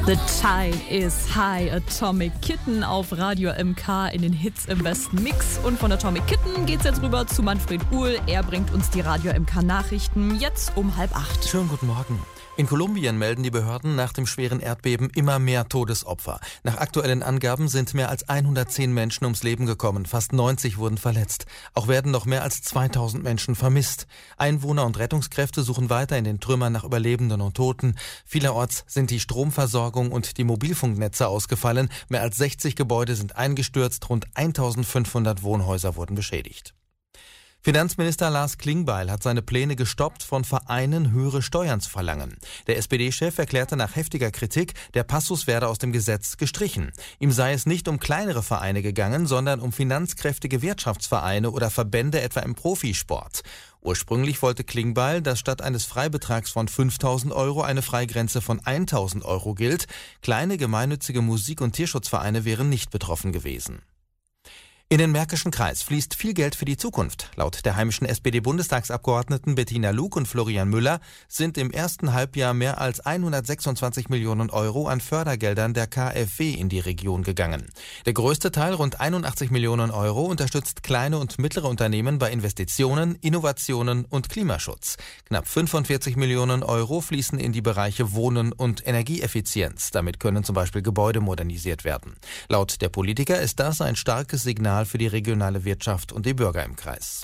The Tide is High, Atomic Kitten auf Radio MK in den Hits im besten Mix. Und von Atomic Kitten geht's jetzt rüber zu Manfred Uhl. Er bringt uns die Radio MK Nachrichten jetzt um 7:30. Schönen guten Morgen. In Kolumbien melden die Behörden nach dem schweren Erdbeben immer mehr Todesopfer. Nach aktuellen Angaben sind mehr als 110 Menschen ums Leben gekommen, fast 90 wurden verletzt. Auch werden noch mehr als 2000 Menschen vermisst. Einwohner und Rettungskräfte suchen weiter in den Trümmern nach Überlebenden und Toten. Vielerorts sind die Stromversorgung und die Mobilfunknetze ausgefallen. Mehr als 60 Gebäude sind eingestürzt, rund 1500 Wohnhäuser wurden beschädigt. Finanzminister Lars Klingbeil hat seine Pläne gestoppt, von Vereinen höhere Steuern zu verlangen. Der SPD-Chef erklärte nach heftiger Kritik, der Passus werde aus dem Gesetz gestrichen. Ihm sei es nicht um kleinere Vereine gegangen, sondern um finanzkräftige Wirtschaftsvereine oder Verbände etwa im Profisport. Ursprünglich wollte Klingbeil, dass statt eines Freibetrags von 5.000 Euro eine Freigrenze von 1.000 Euro gilt. Kleine gemeinnützige Musik- und Tierschutzvereine wären nicht betroffen gewesen. In den Märkischen Kreis fließt viel Geld für die Zukunft. Laut der heimischen SPD-Bundestagsabgeordneten Bettina Luke und Florian Müller sind im ersten Halbjahr mehr als 126 Millionen Euro an Fördergeldern der KfW in die Region gegangen. Der größte Teil, rund 81 Millionen Euro, unterstützt kleine und mittlere Unternehmen bei Investitionen, Innovationen und Klimaschutz. Knapp 45 Millionen Euro fließen in die Bereiche Wohnen und Energieeffizienz. Damit können zum Beispiel Gebäude modernisiert werden. Laut der Politiker ist das ein starkes Signal für die regionale Wirtschaft und die Bürger im Kreis.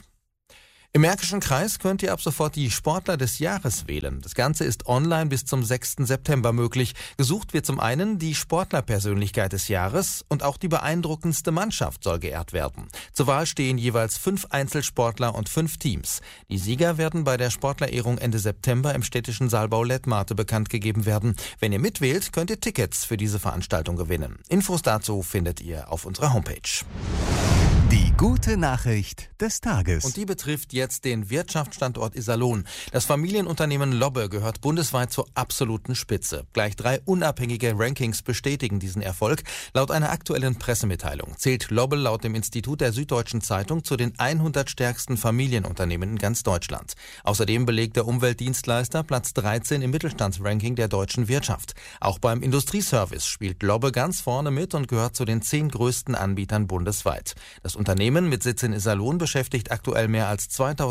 Im Märkischen Kreis könnt ihr ab sofort die Sportler des Jahres wählen. Das Ganze ist online bis zum 6. September möglich. Gesucht wird zum einen die Sportlerpersönlichkeit des Jahres und auch die beeindruckendste Mannschaft soll geehrt werden. Zur Wahl stehen jeweils 5 Einzelsportler und 5 Teams. Die Sieger werden bei der Sportlerehrung Ende September im städtischen Saalbau Lettmate bekannt gegeben werden. Wenn ihr mitwählt, könnt ihr Tickets für diese Veranstaltung gewinnen. Infos dazu findet ihr auf unserer Homepage. Die gute Nachricht des Tages. Und die betrifft jetzt den Wirtschaftsstandort Iserlohn. Das Familienunternehmen Lobbe gehört bundesweit zur absoluten Spitze. Gleich 3 unabhängige Rankings bestätigen diesen Erfolg. Laut einer aktuellen Pressemitteilung zählt Lobbe laut dem Institut der Süddeutschen Zeitung zu den 100 stärksten Familienunternehmen in ganz Deutschland. Außerdem belegt der Umweltdienstleister Platz 13 im Mittelstandsranking der deutschen Wirtschaft. Auch beim Industrieservice spielt Lobbe ganz vorne mit und gehört zu den 10 größten Anbietern bundesweit. Das Unternehmen mit Sitz in Iserlohn beschäftigt aktuell mehr als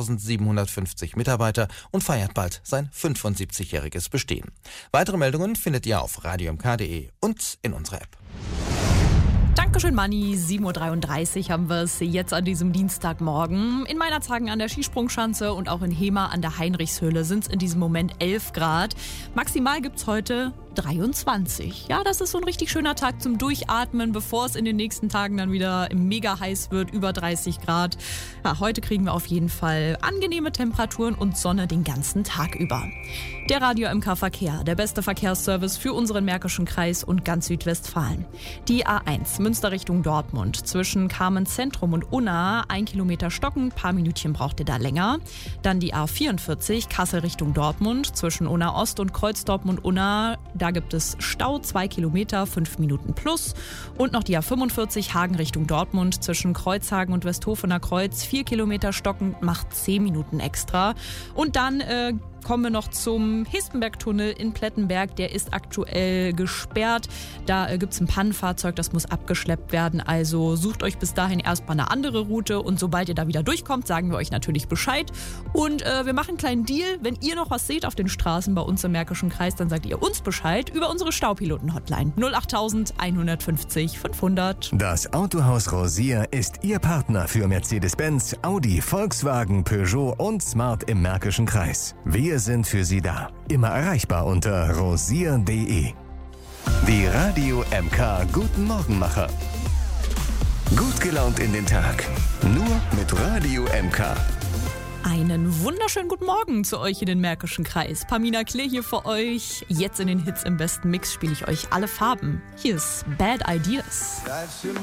2750 Mitarbeiter und feiert bald sein 75-jähriges Bestehen. Weitere Meldungen findet ihr auf radiomk.de und in unserer App. Dankeschön, Manni. 7:33 Uhr haben wir es jetzt an diesem Dienstagmorgen. In Meinerzhagen an der Skisprungschanze und auch in Hemer an der Heinrichshöhle sind es in diesem Moment 11 Grad. Maximal gibt's heute 23. Ja, das ist so ein richtig schöner Tag zum Durchatmen, bevor es in den nächsten Tagen dann wieder mega heiß wird, über 30 Grad. Ja, heute kriegen wir auf jeden Fall angenehme Temperaturen und Sonne den ganzen Tag über. Der Radio MK Verkehr, der beste Verkehrsservice für unseren Märkischen Kreis und ganz Südwestfalen. Die A1 Münster Richtung Dortmund zwischen Kamenz-Zentrum und Unna, 1 Kilometer stocken, paar Minütchen braucht ihr da länger. Dann die A44 Kassel Richtung Dortmund zwischen Unna Ost und Kreuz-Dortmund-Unna. Da gibt es Stau, 2 Kilometer, 5 Minuten plus. Und noch die A45 Hagen Richtung Dortmund zwischen Kreuzhagen und Westhofener Kreuz, 4 Kilometer stockend, macht 10 Minuten extra. Und dann kommen wir noch zum Hispenberg-Tunnel in Plettenberg. Der ist aktuell gesperrt. Da gibt es ein Pannenfahrzeug, das muss abgeschleppt werden. Also sucht euch bis dahin erstmal eine andere Route. Und sobald ihr da wieder durchkommt, sagen wir euch natürlich Bescheid. Und wir machen einen kleinen Deal. Wenn ihr noch was seht auf den Straßen bei uns im Märkischen Kreis, dann sagt ihr uns Bescheid über unsere Staupiloten-Hotline 08000 150 500. Das Autohaus Rosier ist Ihr Partner für Mercedes-Benz, Audi, Volkswagen, Peugeot und Smart im Märkischen Kreis. Wir sind für Sie da. Immer erreichbar unter rosier.de. Die Radio MK Guten Morgenmacher. Gut gelaunt in den Tag. Nur mit Radio MK. Einen wunderschönen guten Morgen zu euch in den Märkischen Kreis. Pamina Klee hier für euch. Jetzt in den Hits im besten Mix spiele ich euch alle Farben. Hier ist Bad Ideas.